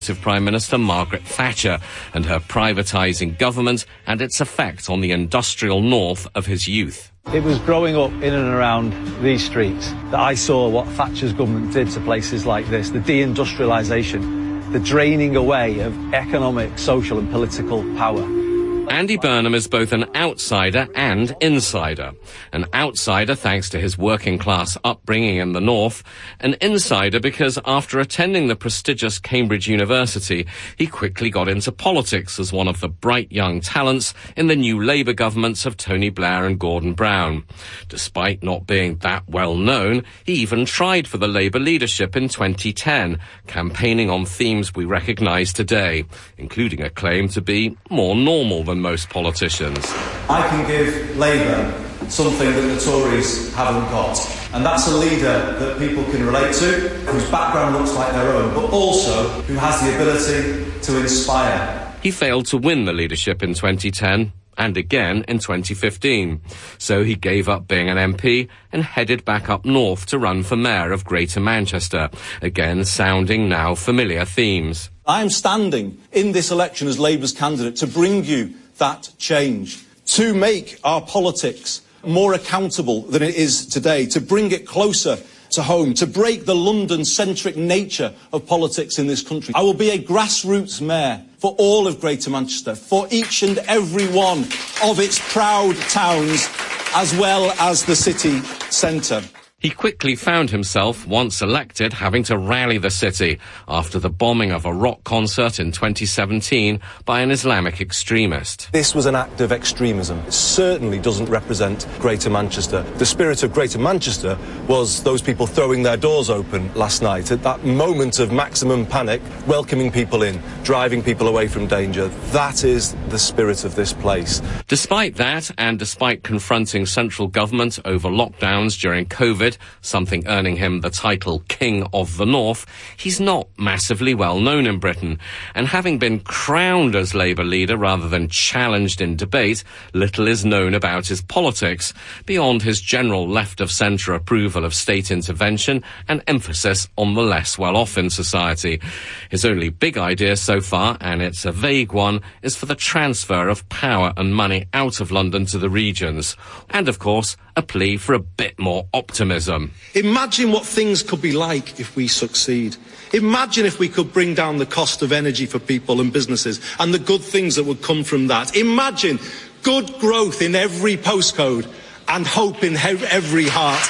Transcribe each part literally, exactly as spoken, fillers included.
Prime Minister Margaret Thatcher and her privatising government and its effect on the industrial north of his youth. It was growing up in and around these streets that I saw what Thatcher's government did to places like this, the deindustrialisation, the draining away of economic, social and political power. Andy Burnham is both an outsider and insider. An outsider thanks to his working-class upbringing in the north, an insider because after attending the prestigious Cambridge University, he quickly got into politics as one of the bright young talents in the new Labour governments of Tony Blair and Gordon Brown. Despite not being that well known, he even tried for the Labour leadership in twenty ten, campaigning on themes we recognise today, including a claim to be more normal than most politicians. I can give Labour something that the Tories haven't got, and that's a leader that people can relate to, whose background looks like their own, but also who has the ability to inspire. He failed to win the leadership in twenty ten and again in twenty fifteen, so he gave up being an M P and headed back up north to run for mayor of Greater Manchester, again sounding now familiar themes. I am standing in this election as Labour's candidate to bring you that change, to make our politics more accountable than it is today, to bring it closer to home, to break the London-centric nature of politics in this country. I will be a grassroots mayor for all of Greater Manchester, for each and every one of its proud towns, as well as the city centre. He quickly found himself, once elected, having to rally the city after the bombing of a rock concert in twenty seventeen by an Islamic extremist. This was an act of extremism. It certainly doesn't represent Greater Manchester. The spirit of Greater Manchester was those people throwing their doors open last night at that moment of maximum panic, welcoming people in, driving people away from danger. That is the spirit of this place. Despite that, and despite confronting central government over lockdowns during COVID, something earning him the title King of the North, he's not massively well known in Britain. And having been crowned as Labour leader rather than challenged in debate, little is known about his politics, beyond his general left-of-centre approval of state intervention and emphasis on the less well-off in society. His only big idea so far, and it's a vague one, is for the transfer of power and money out of London to the regions. And, of course, a plea for a bit more optimism. Imagine what things could be like if we succeed. Imagine if we could bring down the cost of energy for people and businesses and the good things that would come from that. Imagine good growth in every postcode and hope in every heart.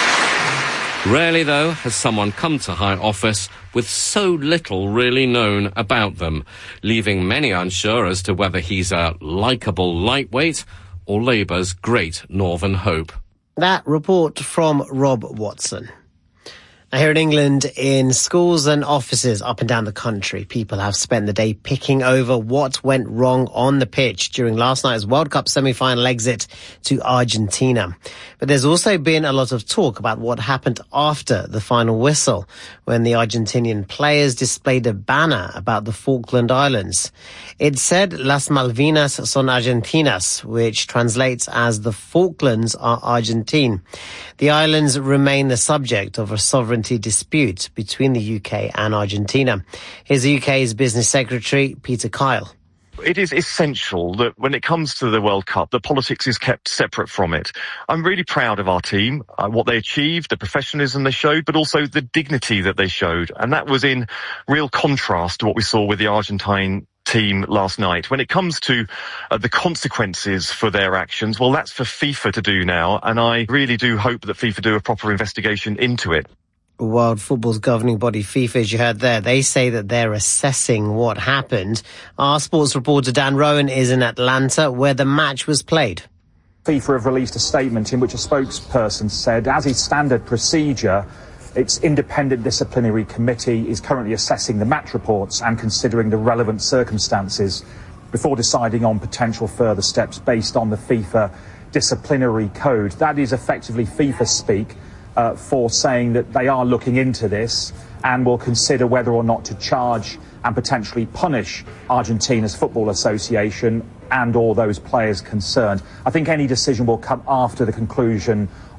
Rarely, though, has someone come to high office with so little really known about them, leaving many unsure as to whether he's a likeable lightweight or Labour's great northern hope. That report from Rob Watson. Now, here in England, in schools and offices up and down the country, people have spent the day picking over what went wrong on the pitch during last night's World Cup semi-final exit to Argentina. But there's also been a lot of talk about what happened after the final whistle, when the Argentinian players displayed a banner about the Falkland Islands. It said Las Malvinas son Argentinas, which translates as the Falklands are Argentine. The islands remain the subject of a sovereignty dispute between the U K and Argentina. Here's the U K's Business Secretary, Peter Kyle. It is essential that when it comes to the World Cup, the politics is kept separate from it. I'm really proud of our team, uh, what they achieved, the professionalism they showed, but also the dignity that they showed. And that was in real contrast to what we saw with the Argentine team last night. When it comes to uh, the consequences for their actions, well, that's for FIFA to do now. And I really do hope that FIFA do a proper investigation into it. World Football's governing body, FIFA, as you heard there, they say that they're assessing what happened. Our sports reporter Dan Rowan is in Atlanta, where the match was played. FIFA have released a statement in which a spokesperson said, as is standard procedure, its independent disciplinary committee is currently assessing the match reports and considering the relevant circumstances before deciding on potential further steps based on the FIFA disciplinary code. That is effectively FIFA speak uh, for saying that they are looking into this and will consider whether or not to charge and potentially punish Argentina's Football Association and all those players concerned. I think any decision will come after the conclusion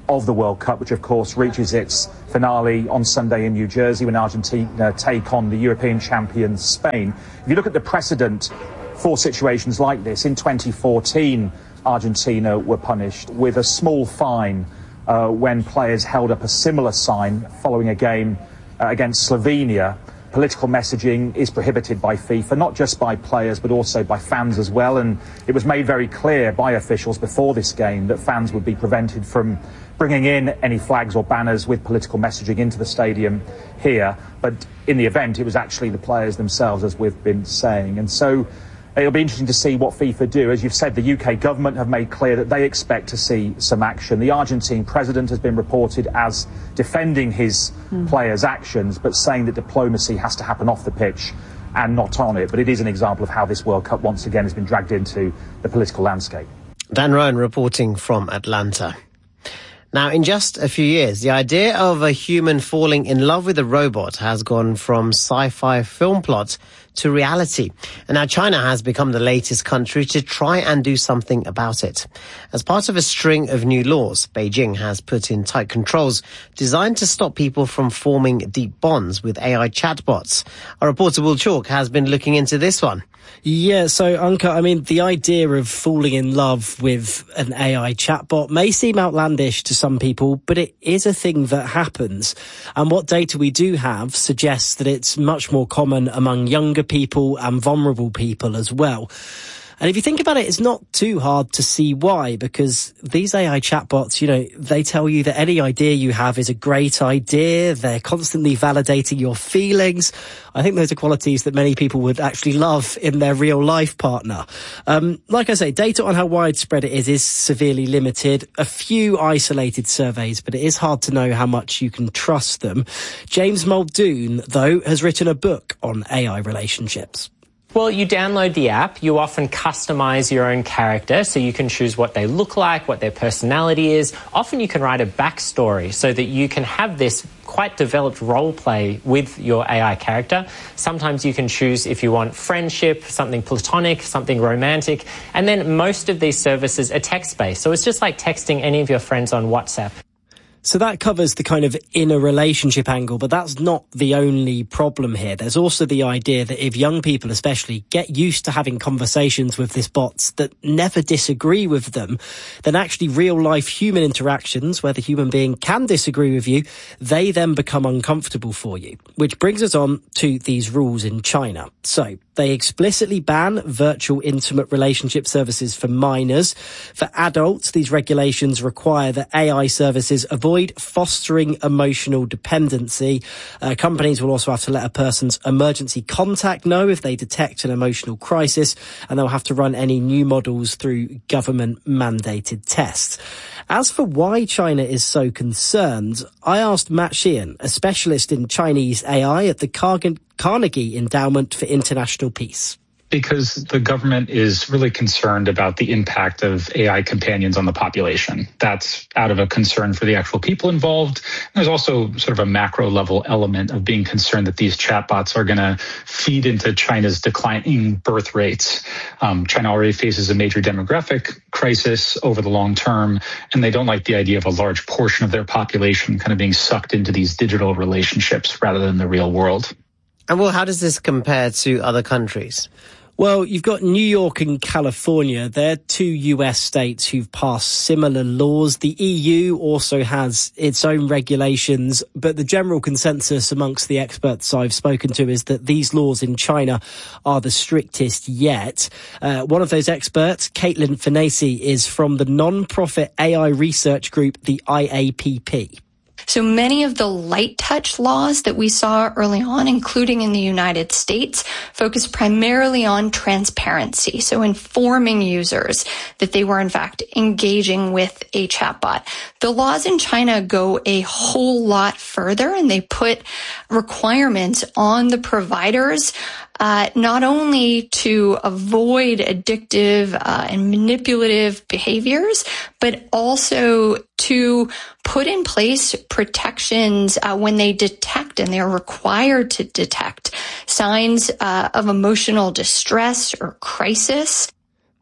of the World Cup, which of course reaches its finale on Sunday in New Jersey when Argentina take on the European champions Spain. If you look at the precedent for situations like this, in twenty fourteen, Argentina were punished with a small fine uh, when players held up a similar sign following a game uh, against Slovenia. Political messaging is prohibited by FIFA, not just by players, but also by fans as well. And it was made very clear by officials before this game that fans would be prevented from bringing in any flags or banners with political messaging into the stadium here. But in the event, it was actually the players themselves, as we've been saying. And so it'll be interesting to see what FIFA do. As you've said, the U K government have made clear that they expect to see some action. The Argentine president has been reported as defending his mm. players' actions, but saying that diplomacy has to happen off the pitch and not on it. But it is an example of how this World Cup once again has been dragged into the political landscape. Dan Rowan reporting from Atlanta. Now, in just a few years, the idea of a human falling in love with a robot has gone from sci-fi film plot to reality. And now China has become the latest country to try and do something about it. As part of a string of new laws, Beijing has put in tight controls designed to stop people from forming deep bonds with A I chatbots. Our reporter Will Chalk has been looking into this one. Yeah, so, Anka, I mean, the idea of falling in love with an A I chatbot may seem outlandish to some people, but it is a thing that happens. And what data we do have suggests that it's much more common among younger people and vulnerable people as well. And if you think about it, it's not too hard to see why, because these A I chatbots, you know, they tell you that any idea you have is a great idea. They're constantly validating your feelings. I think those are qualities that many people would actually love in their real life partner. Um, like I say, data on how widespread it is is severely limited. A few isolated surveys, but it is hard to know how much you can trust them. James Muldoon, though, has written a book on A I relationships. Well, you download the app, you often customize your own character, so you can choose what they look like, what their personality is. Often you can write a backstory so that you can have this quite developed role play with your A I character. Sometimes you can choose if you want friendship, something platonic, something romantic, and then most of these services are text-based. So it's just like texting any of your friends on WhatsApp. So that covers the kind of inner relationship angle, but that's not the only problem here. There's also the idea that if young people especially get used to having conversations with this bots that never disagree with them, then actually real life human interactions where the human being can disagree with you, they then become uncomfortable for you. Which brings us on to these rules in China. So they explicitly ban virtual intimate relationship services for minors. For adults, these regulations require that A I services avoid fostering emotional dependency. Uh, companies will also have to let a person's emergency contact know if they detect an emotional crisis, and they'll have to run any new models through government-mandated tests. As for why China is so concerned, I asked Matt Sheehan, a specialist in Chinese A I at the Carnegie Endowment for International Peace. Because the government is really concerned about the impact of A I companions on the population. That's out of a concern for the actual people involved. There's also sort of a macro level element of being concerned that these chatbots are going to feed into China's declining birth rates. Um, China already faces a major demographic crisis over the long term, and they don't like the idea of a large portion of their population kind of being sucked into these digital relationships rather than the real world. And well, how does this compare to other countries? Well, you've got New York and California. They're two U S states who've passed similar laws. The E U also has its own regulations, but the general consensus amongst the experts I've spoken to is that these laws in China are the strictest yet. Uh, one of those experts, Caitlin Finesi, is from the non-profit A I research group, the I A P P. So many of the light touch laws that we saw early on, including in the United States, focus primarily on transparency. So informing users that they were in fact engaging with a chatbot. The laws in China go a whole lot further, and they put requirements on the providers Uh, not only to avoid addictive uh, and manipulative behaviors, but also to put in place protections uh, when they detect, and they're required to detect, signs uh, of emotional distress or crisis.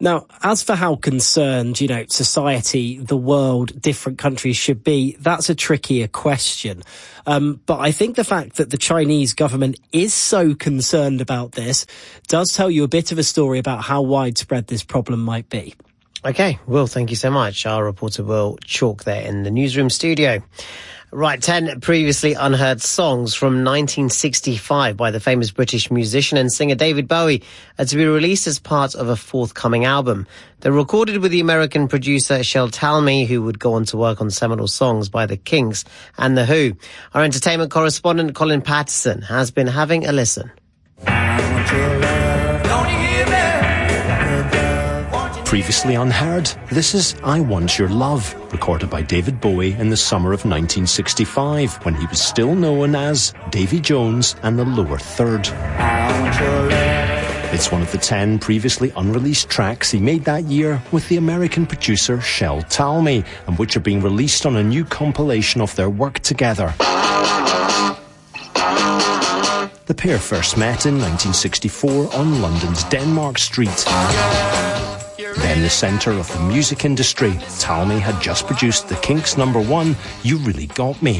Now, as for how concerned, you know, society, the world, different countries should be, that's a trickier question. Um, but I think the fact that the Chinese government is so concerned about this does tell you a bit of a story about how widespread this problem might be. Okay, Will, thank you so much. Our reporter Will Chalk there in the newsroom studio. Right, ten previously unheard songs from nineteen sixty-five by the famous British musician and singer David Bowie are to be released as part of a forthcoming album. They're recorded with the American producer Shel Talmy, who would go on to work on seminal songs by The Kinks and The Who. Our entertainment correspondent Colin Patterson has been having a listen. Previously unheard, this is I Want Your Love, recorded by David Bowie in the summer of nineteen sixty-five, when he was still known as Davy Jones and the Lower Third. It's one of the ten previously unreleased tracks he made that year with the American producer Shel Talmy, and which are being released on a new compilation of their work together. The pair first met in nineteen sixty-four on London's Denmark Street. Then the centre of the music industry, Talmy had just produced the Kinks' number one, You Really Got Me.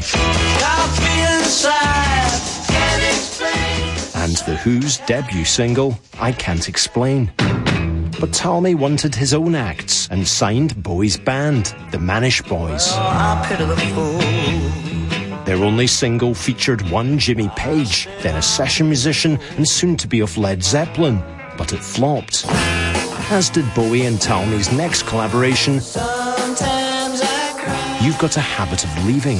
And The Who's debut single, I Can't Explain. But Talmy wanted his own acts and signed Bowie's band, the Manish Boys. Their only single featured one Jimmy Page, then a session musician and soon to be of Led Zeppelin, but it flopped. As did Bowie and Talmy's next collaboration, You've Got a Habit of Leaving.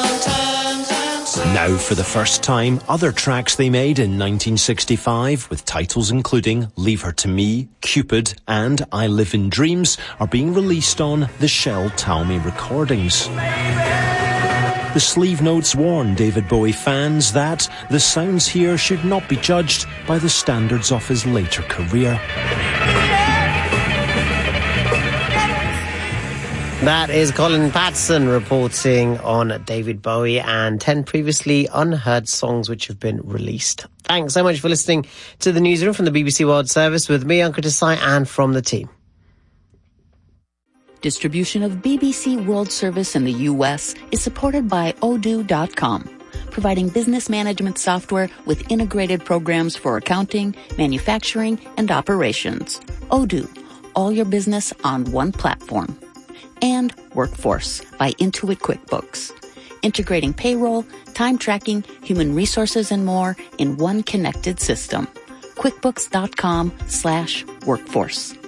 Now, for the first time, other tracks they made in nineteen sixty-five, with titles including Leave Her to Me, Cupid, and I Live in Dreams, are being released on the Shel Talmy recordings. The sleeve notes warn David Bowie fans that the sounds here should not be judged by the standards of his later career. That is Colin Patterson reporting on David Bowie and ten previously unheard songs which have been released. Thanks so much for listening to the newsroom from the B B C World Service with me, Ankur Desai, and from the team. Distribution of B B C World Service in the U S is supported by Odoo dot com, providing business management software with integrated programs for accounting, manufacturing, and operations. Odoo, all your business on one platform. And Workforce by Intuit QuickBooks, integrating payroll, time tracking, human resources, and more in one connected system. QuickBooks dot com slash workforce.